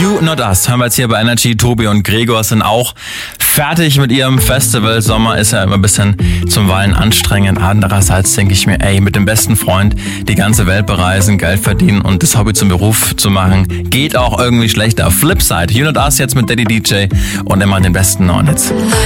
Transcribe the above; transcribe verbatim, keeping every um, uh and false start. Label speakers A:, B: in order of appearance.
A: You Not Us hören wir jetzt hier bei Energy. Tobi und Gregor sind auch fertig mit ihrem Festival. Sommer ist ja immer ein bisschen zum Weilen anstrengend. Andererseits denke ich mir, ey, mit dem besten Freund die ganze Welt bereisen, Geld verdienen und das Hobby zum Beruf zu machen, geht auch irgendwie schlechter. Flipside, You Not Us jetzt mit Daddy D J und immer den besten neuen Hits.